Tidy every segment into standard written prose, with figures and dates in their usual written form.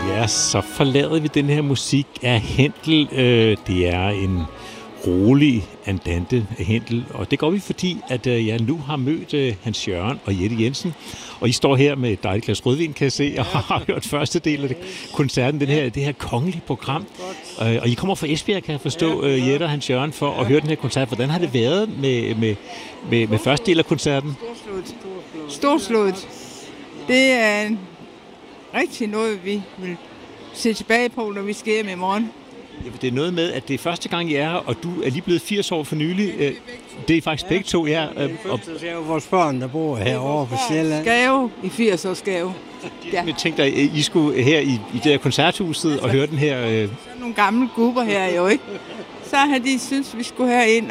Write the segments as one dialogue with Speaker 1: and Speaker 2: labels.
Speaker 1: Ja, så forlader vi den her musik af Händel. Det er en rolig andante af Händel, og det gør vi, fordi at jeg nu har mødt Hans Jørgen og Jette Jensen, og I står her med et dejligt glas rødvin, kan jeg se, og har hørt første del af koncerten, det her kongelige program. Og I kommer fra Esbjerg, kan jeg forstå, Jette og Hans Jørgen, for at høre den her koncert. Hvordan har det været med første del af koncerten?
Speaker 2: Storslået. Det er rigtig noget, vi vil se tilbage på, når vi skal hjem i morgen.
Speaker 1: Ja, det er noget med, at det er første gang, I er her, og du er lige blevet 80 år for nylig. Det er faktisk begge to, ja.
Speaker 3: Det er jo vores børn, der bor herovre på Sjælland.
Speaker 2: Skave i 80-års gave.
Speaker 1: Ja. Jeg tænkte, at I skulle her i det her koncerthuset og høre den her...
Speaker 2: Så nogle gamle grupper her jo, ikke? Så har de synes vi skulle herind,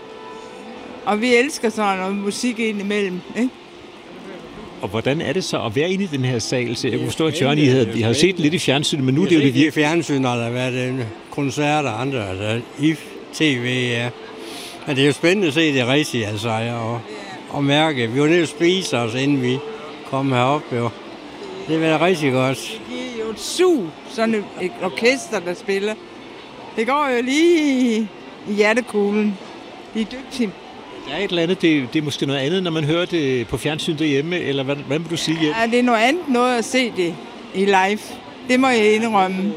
Speaker 2: og vi elsker sådan noget musik ind imellem, ikke?
Speaker 1: Og hvordan er det så at være inde i den her sal? Så jeg kunne forstå, at Jørgen, I havde set lidt i fjernsynet, men nu er det jo det
Speaker 3: virkelig. I fjernsynet har der været koncerter og andre, altså i tv, ja. Men det er jo spændende at se det rigtigt, altså, og mærke. Vi var nede og spise os, inden vi kom herop, jo. Det var rigtig godt.
Speaker 2: Det er jo et sug, sådan et orkester, der spiller. Det går jo lige i hjertekuglen. De er dygtige.
Speaker 1: Der er et eller andet, det er måske noget andet, når man hører det på fjernsyn derhjemme, eller hvad vil du sige?
Speaker 2: Ja, det er noget andet noget at se det i live. Det må jeg indrømme.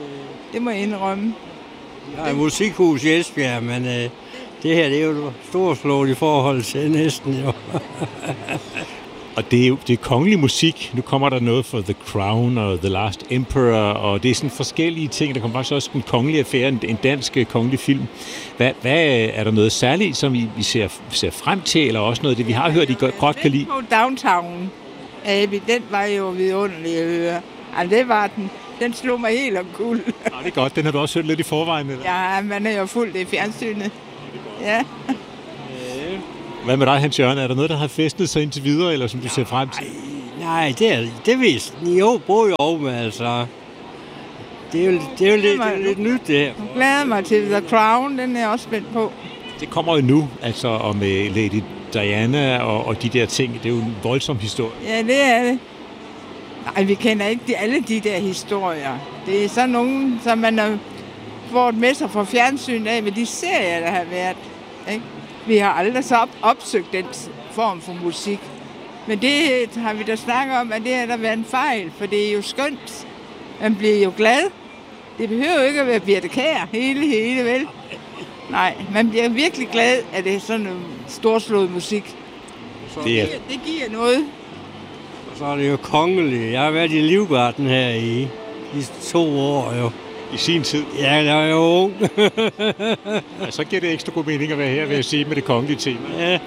Speaker 3: Der er musikhus i Esbjerg, men det her det er jo storslået i forhold til næsten jo.
Speaker 1: Og det er jo kongelig musik. Nu kommer der noget for The Crown og The Last Emperor, og det er sådan forskellige ting. Der kommer faktisk også en kongelig affære, en dansk kongelig film. Hvad er der noget særligt, som vi ser frem til, eller også noget, det vi har hørt, I godt kan lide?
Speaker 2: På Downtown, Abi, den var jo vidunderlig at høre. Altså, det var den. Den slog mig helt omkuld.
Speaker 1: Ja, det er godt. Den har du også hørt lidt i forvejen, eller?
Speaker 2: Ja, man er jo fuldt i fjernsynet. Ja.
Speaker 1: Hvad med dig, Hans Jørgen? Er der noget, der har festet sig indtil videre, eller som du ser frem til?
Speaker 3: Nej, det vidste jo, men altså... Det er jo lidt nyt, det her.
Speaker 2: Jeg glæder mig til The Crown, den er jeg også spændt på.
Speaker 1: Det kommer jo nu, altså, og med Lady Diana og de der ting. Det er jo en voldsom historie.
Speaker 2: Ja, det er det. Nej, vi kender ikke alle de der historier. Det er sådan nogle, som man får med sig fra fjernsyn af, med de serier, der har været, ikke? Vi har aldrig så opsøgt den form for musik. Men det har vi da snakket om, at det har der været en fejl, for det er jo skønt. Man bliver jo glad. Det behøver jo ikke at være Birthe Kjær hele, vel? Nej, man bliver virkelig glad, at det er sådan en storslået musik. Det giver noget.
Speaker 3: Og så er det jo kongeligt. Jeg har været i Livgarden her i 2 år jo.
Speaker 1: I sin tid?
Speaker 3: Ja, jeg er jo ung.
Speaker 1: Ja, så giver det ekstra god mening at være her, vil jeg sige, med det kongelige tema.
Speaker 3: Ja.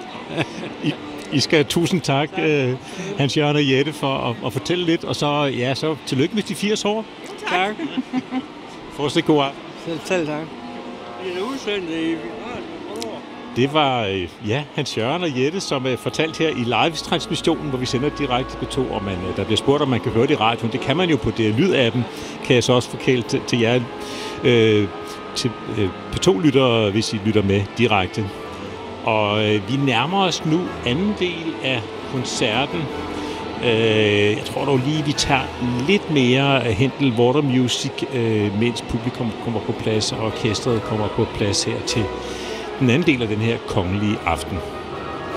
Speaker 1: I skal have tusind tak, Hans Jørgen og Jette, for at fortælle lidt, og så tillykke med de 80 år.
Speaker 3: Tak.
Speaker 1: Fortsæt god aften.
Speaker 3: Selv tak. Det er udsendt i...
Speaker 1: Det var Hans Jørgen og Jette, som fortalt her i live-transmissionen, hvor vi sender direkte på 2, og der bliver spurgt, om man kan høre det i radioen. Det kan man jo på det lydappen, kan jeg så også forkæle til jer, til P2-lyttere, hvis I lytter med direkte. Og vi nærmer os nu anden del af koncerten. Jeg tror dog lige, vi tager lidt mere Händel Water Music, mens publikum kommer på plads, og orkestret kommer på plads her til den anden del af den her kongelige aften.